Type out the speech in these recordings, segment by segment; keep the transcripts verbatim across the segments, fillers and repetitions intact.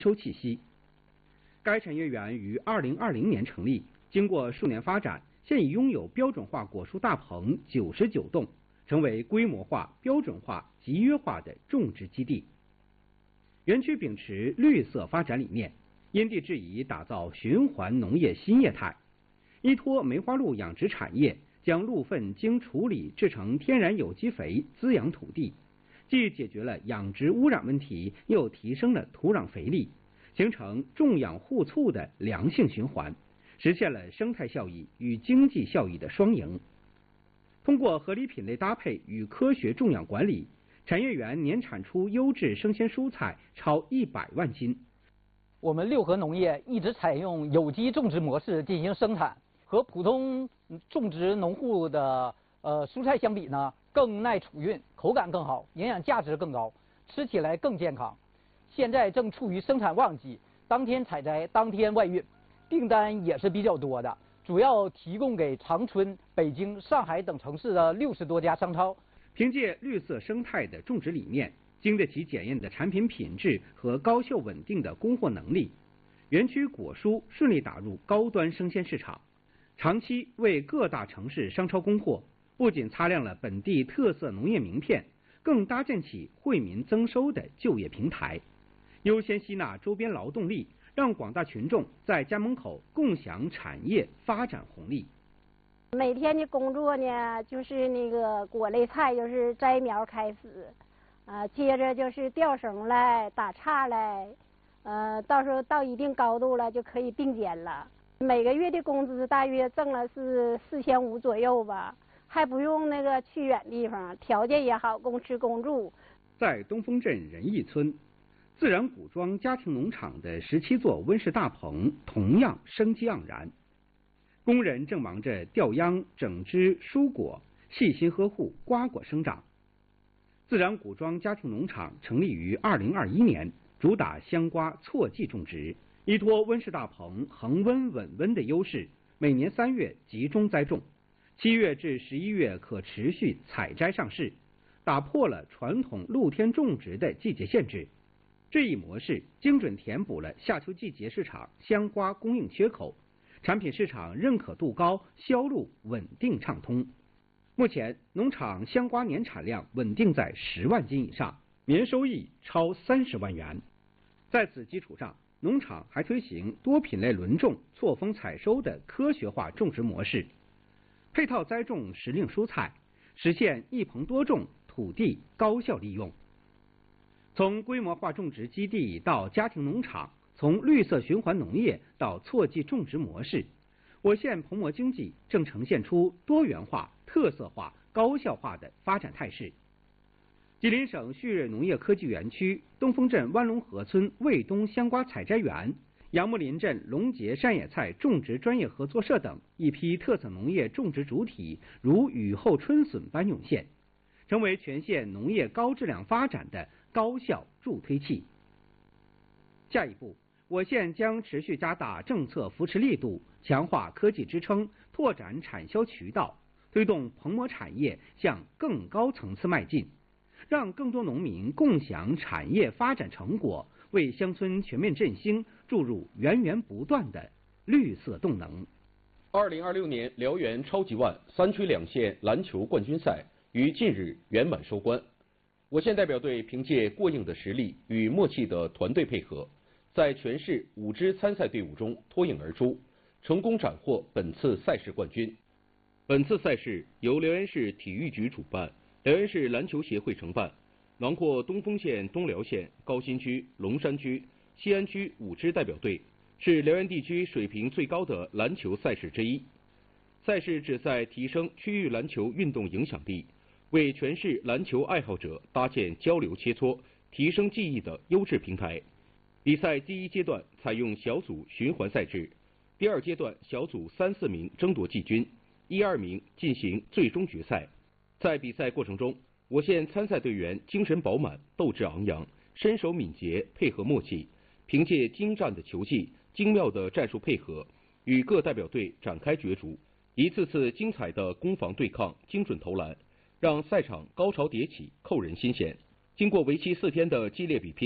收气息。该产业园于二零二零年成立，经过数年发展，现已拥有标准化果蔬大棚九十九栋，成为规模化、标准化、集约化的种植基地。园区秉持绿色发展理念，因地制宜打造循环农业新业态，依托梅花鹿养殖产业，将鹿粪经处理制成天然有机肥滋养土地，既解决了养殖污染问题，又提升了土壤肥力，形成种养互促的良性循环，实现了生态效益与经济效益的双赢。通过合理品类搭配与科学种养管理，产业园年产出优质生鲜蔬菜超一百万斤。 我们六合农业一直采用有机种植模式进行生产，和普通种植农户的呃蔬菜相比呢，更耐储运，口感更好，营养价值更高，吃起来更健康。现在正处于生产旺季，当天采摘，当天外运，订单也是比较多的，主要提供给长春、北京、上海等城市的六十多家商超。 凭借绿色生态的种植理念，经得起检验的产品品质和高效稳定的供货能力，园区果蔬顺利打入高端生鲜市场，长期为各大城市商超供货，不仅擦亮了本地特色农业名片，更搭建起惠民增收的就业平台，优先吸纳周边劳动力，让广大群众在家门口共享产业发展红利。 每天的工作呢，就是那个果类菜，就是摘苗开始，啊，接着就是吊绳来、打叉来，呃，到时候到一定高度了就可以并剪了。每个月的工资大约挣了是四千五左右吧，还不用那个去远地方，条件也好，供吃供住。 在东风镇仁义村，自然谷庄家庭农场的十七座温室大棚同样生机盎然。工人正忙着吊秧、整枝蔬果，细心呵护瓜果生长。自然谷庄家庭农场成立于二零二一年，主打香瓜错季种植，依托温室大棚恒温稳温的优势，每年三月集中栽种，七月至十一月可持续采摘上市，打破了传统露天种植的季节限制。这一模式精准填补了夏秋季节市场香瓜供应缺口，产品市场认可度高，销路稳定畅通。目前，农场香瓜年产量稳定在十万斤以上，年收益超三十万元。在此基础上，农场还推行多品类轮种、错峰采收的科学化种植模式，配套栽种时令蔬菜，实现一棚多种，土地高效利用。从规模化种植基地到家庭农场，从绿色循环农业到错季种植模式，我县棚膜经济正呈现出多元化、特色化、高效化的发展态势。吉林省旭日农业科技园区、东风镇湾龙河村卫东香瓜采摘园、杨木林镇龙杰山野菜种植专业合作社等一批特色农业种植主体如雨后春笋般涌现，成为全县农业高质量发展的高效助推器。下一步，我县将持续加大政策扶持力度，强化科技支撑，拓展产销渠道，推动棚膜产业向更高层次迈进，让更多农民共享产业发展成果，为乡村全面振兴注入源源不断的绿色动能。 二零二六年辽源超级碗三区两县篮球冠军赛于近日圆满收官。我县代表队凭借过硬的实力与默契的团队配合，在全市五支参赛队伍中脱颖而出，成功斩获本次赛事冠军。本次赛事由辽源市体育局主办，辽源市篮球协会承办，囊括东丰县、东辽县、高新区、龙山区、西安区五支代表队，是辽源地区水平最高的篮球赛事之一。赛事旨在提升区域篮球运动影响力，为全市篮球爱好者搭建交流切磋、提升技艺的优质平台。比赛第一阶段采用小组循环赛制，第二阶段小组三四名争夺季军，一二名进行最终决赛。在比赛过程中，我县参赛队员精神饱满、斗志昂扬、身手敏捷、配合默契，凭借精湛的球技、精妙的战术配合，与各代表队展开角逐，一次次精彩的攻防对抗、精准投篮，让赛场高潮迭起，扣人心弦。经过为期四天的激烈比拼，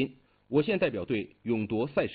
我县代表队勇夺赛事